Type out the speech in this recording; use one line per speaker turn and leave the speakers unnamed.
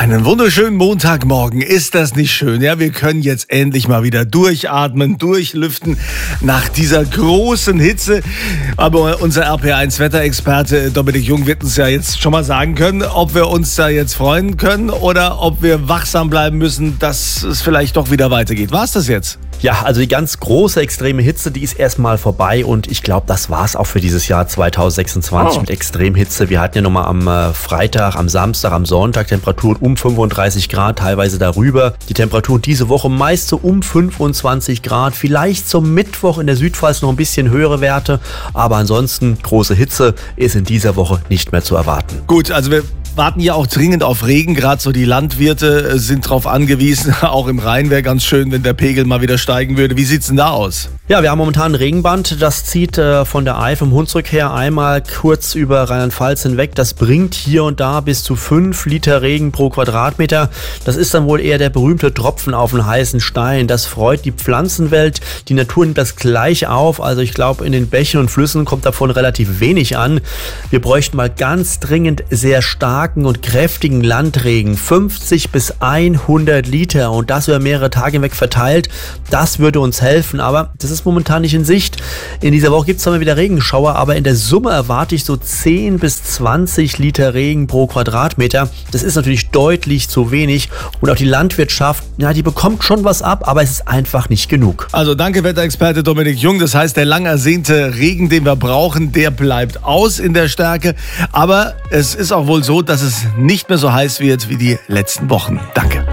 Einen wunderschönen Montagmorgen. Ist das nicht schön? Ja, wir können jetzt endlich mal wieder durchatmen, durchlüften nach dieser großen Hitze. Aber unser RPR1 Wetterexperte Dominik Jung wird uns ja jetzt schon mal sagen können, ob wir uns da jetzt freuen können oder ob wir wachsam bleiben müssen, dass es vielleicht doch wieder weitergeht. War es das jetzt?
Ja, also die ganz große extreme Hitze, die ist erstmal vorbei und ich glaube, das war es auch für dieses Jahr 2026 mit Extremhitze. Wir hatten ja nochmal am Freitag, am Samstag, am Sonntag Temperaturen um 35 Grad, teilweise darüber. Die Temperaturen diese Woche meist so um 25 Grad, vielleicht zum Mittwoch in der Südpfalz noch ein bisschen höhere Werte, aber ansonsten große Hitze ist in dieser Woche nicht mehr zu erwarten.
Gut, also wir warten ja auch dringend auf Regen. Gerade so die Landwirte sind darauf angewiesen. Auch im Rhein wäre ganz schön, wenn der Pegel mal wieder steigen würde. Wie sieht's denn da aus?
Ja, wir haben momentan ein Regenband. Das zieht von der Eifel im Hunsrück her einmal kurz über Rheinland-Pfalz hinweg. Das bringt hier und da bis zu 5 Liter Regen pro Quadratmeter. Das ist dann wohl eher der berühmte Tropfen auf den heißen Stein. Das freut die Pflanzenwelt. Die Natur nimmt das gleich auf. Also ich glaube, in den Bächen und Flüssen kommt davon relativ wenig an. Wir bräuchten mal ganz dringend sehr starken und kräftigen Landregen, 50 bis 100 Liter und das über mehrere Tage hinweg verteilt, das würde uns helfen, aber das ist momentan nicht in Sicht. In dieser Woche gibt es zwar mal wieder Regenschauer, aber in der Summe erwarte ich so 10 bis 20 Liter Regen pro Quadratmeter. Das ist natürlich deutlich zu wenig und auch die Landwirtschaft, ja, die bekommt schon was ab, aber es ist einfach nicht genug.
Also danke Wetterexperte Dominik Jung, das heißt, der lang ersehnte Regen, den wir brauchen, der bleibt aus in der Stärke, aber es ist auch wohl so, dass es nicht mehr so heiß wird wie die letzten Wochen. Danke.